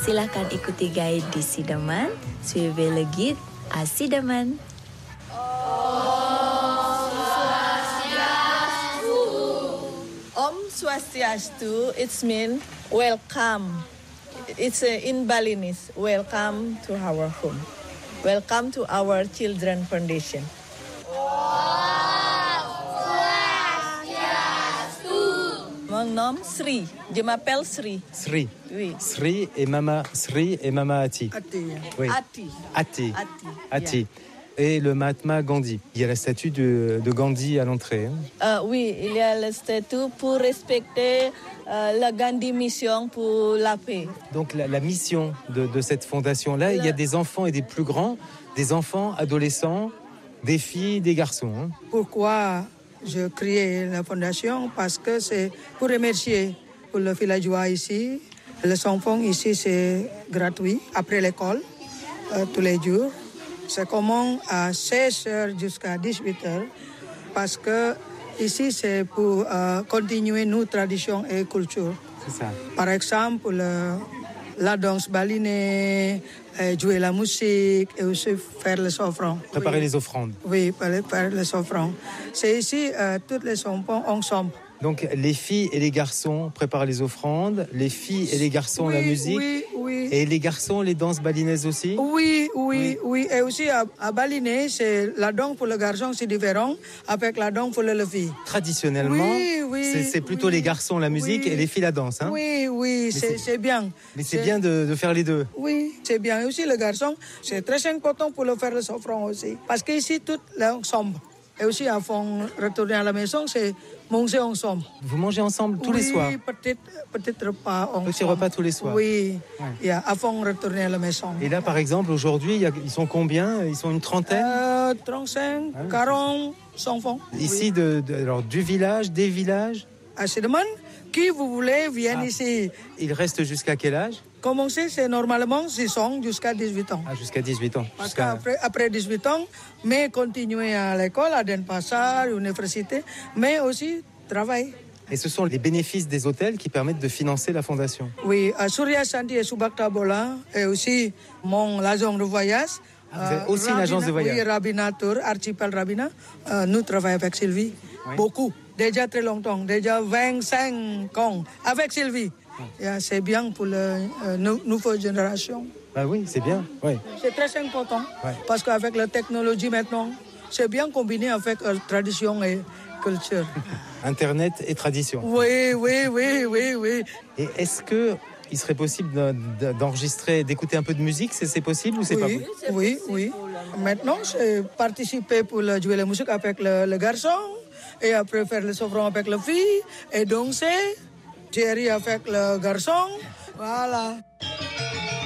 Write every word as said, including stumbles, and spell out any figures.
Silakan ikuti guide di Sidaman. Suivez le guide à Sidaman. Om Swastiastu, it means welcome. It's uh, in Balinese, welcome to our home. Welcome to our Children Foundation. Mon nom Sri, je m'appelle Sri. Sri. Oui. Sri et Mama Sri et Mama Ati. Ati. Oui. Ati. Ati. Ati. Ati. Yeah. Et le Mahatma Gandhi. Il y a la statue de, de Gandhi à l'entrée. Euh, oui, il y a le statut pour respecter euh, la Gandhi mission pour la paix. Donc la, la mission de, de cette fondation-là, il y a des enfants et des plus grands, des enfants, adolescents, des filles, des garçons. Hein. Pourquoi je crée la fondation? Parce que c'est pour remercier pour le villageois ici. Les enfants ici, c'est gratuit après l'école, euh, tous les jours. Ça commence à seize heures jusqu'à dix-huit heures parce que ici, c'est pour euh, continuer nos traditions et cultures. C'est ça. Par exemple, le, la danse balinée, euh, jouer la musique et aussi faire les offrandes. Préparer oui. les offrandes. Oui, faire les offrandes. C'est ici, euh, toutes les enfants ensemble. Donc les filles et les garçons préparent les offrandes, les filles et les garçons oui, la musique, oui, oui. Et les garçons les danses balinaises aussi. Oui, oui, oui, oui. Et aussi à, à Balinais, c'est la danse pour le garçon, c'est différent avec la danse pour le fille. Traditionnellement, oui, oui, c'est, c'est plutôt oui, les garçons la musique oui, et les filles la danse. Hein. Oui, oui, c'est, c'est, c'est bien. Mais c'est, c'est bien de, de faire les deux. Oui, c'est bien. Et aussi le garçon, c'est très important pour le faire les offrandes aussi. Parce qu'ici, tout l'ensemble. Et aussi, avant de retourner à la maison, c'est manger ensemble. Vous mangez ensemble tous oui, les soirs? Oui, petit, petit repas ensemble. Petit repas tous les soirs? Oui, ouais. yeah, avant de retourner à la maison. Et là, par exemple, aujourd'hui, y a, ils sont combien? Ils sont une trentaine? euh, trente-cinq, ah, quarante enfants. Ici, oui. de, de, alors, du village, des villages? À Sidaman, qui vous voulez, viennent ah. ici. Ils restent jusqu'à quel âge? Commencer, c'est normalement six ans jusqu'à dix-huit ans. Ah, jusqu'à dix-huit ans. Parce jusqu'à... qu'après après dix-huit ans, mais continuer à l'école, à Denpasar, à l'université, mais aussi travailler. Et ce sont les bénéfices des hôtels qui permettent de financer la fondation. Oui, à Surya Santi et Subakta Bola, et aussi mon l'agence de voyage. Ah, vous avez aussi Rabina, une agence de voyage? Oui, Rabina Tour, Archipel Rabina. Euh, nous travaillons avec Sylvie, oui. Beaucoup, déjà très longtemps, déjà vingt-cinq ans avec Sylvie. Yeah, c'est bien pour la euh, nouvelle génération. Ah oui, c'est bien. Oui. C'est très important ouais. Parce qu'avec la technologie maintenant, c'est bien combiné avec la tradition et culture. Internet et tradition. Oui, oui, oui, oui, oui. Et est-ce que il serait possible d'enregistrer, d'écouter un peu de musique? C'est, c'est possible ou c'est oui, pas possible? Oui, oui. Maintenant, c'est participer pour jouer la musique avec le, le garçon et après faire les offrandes avec la fille et danser. Thierry avec le garçon, voilà.